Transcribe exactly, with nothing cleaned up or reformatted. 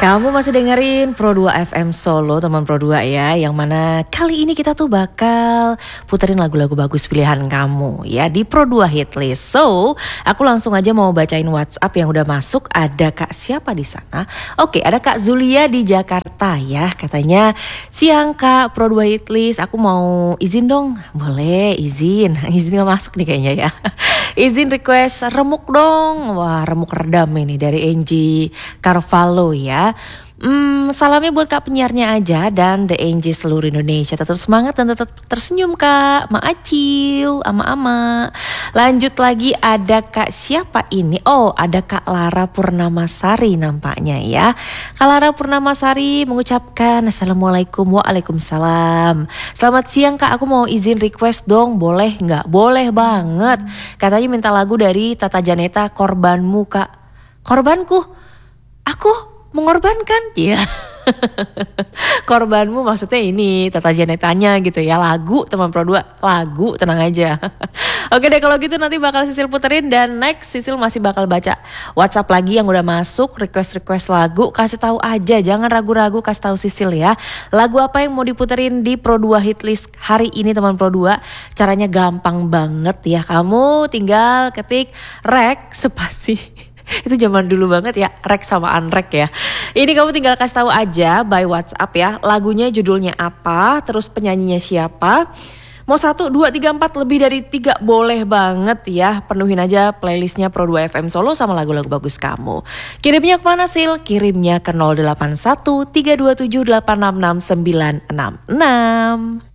Kamu masih dengerin Pro dua F M Solo, teman Pro dua ya. Yang mana kali ini kita tuh bakal puterin lagu-lagu bagus pilihan kamu ya di Pro dua Hitlist. So, aku langsung aja mau bacain WhatsApp yang udah masuk. Ada Kak siapa di sana? Oke, ada Kak Zulia di Jakarta ya. Katanya, siang Kak Pro dua Hitlist, aku mau izin dong. Boleh, izin. Izin gak masuk nih kayaknya ya. Izin request remuk dong. Wah, remuk redam ini dari Angie Carvalho ya. Hmm, salamnya buat Kak penyiarnya aja dan The Angie seluruh Indonesia. Tetap semangat dan tetap tersenyum Kak. Ma Acil, ama-ama. Lanjut lagi ada Kak siapa ini? Oh, ada Kak Lara Purnamasari nampaknya ya. Kak Lara Purnamasari mengucapkan Assalamualaikum, waalaikumsalam. Selamat siang Kak, aku mau izin request dong. Boleh nggak? Boleh banget. Katanya minta lagu dari Tata Janeta, Korbanmu Kak. Korbanku? Aku mengorbankan ya. Korbanmu maksudnya ini Tata Janetanya gitu ya. Lagu teman Pro dua, lagu, tenang aja. Oke deh kalau gitu nanti bakal Sisil puterin. Dan next Sisil masih bakal baca WhatsApp lagi yang udah masuk, request-request lagu. Kasih tahu aja, jangan ragu-ragu, kasih tahu Sisil ya. Lagu apa yang mau diputerin di Pro dua Hitlist hari ini teman Pro dua. Caranya gampang banget ya. Kamu tinggal ketik rek spasi. Itu zaman dulu banget ya, rek sama unrek ya. Ini kamu tinggal kasih tahu aja by WhatsApp ya. Lagunya judulnya apa, terus penyanyinya siapa. Mau satu, dua, tiga, empat, lebih dari tiga boleh banget ya. Penuhin aja playlistnya Pro dua F M Solo sama lagu-lagu bagus kamu. Kirimnya kemana Sil? Kirimnya ke nol delapan satu tiga dua tujuh delapan enam enam sembilan enam enam.